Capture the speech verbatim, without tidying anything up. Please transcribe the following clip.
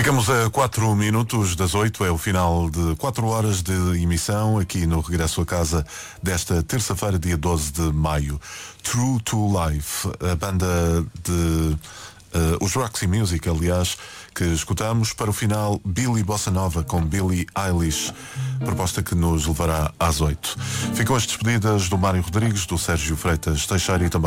Ficamos a quatro minutos das oito, é o final de quatro horas de emissão aqui no Regresso a Casa desta terça-feira, dia doze de maio. True to Life, a banda de uh, os Roxy Music, aliás, que escutamos. Para o final, Billy Bossa Nova com Billie Eilish, proposta que nos levará às oito. Ficam as despedidas do Mário Rodrigues, do Sérgio Freitas Teixeira e também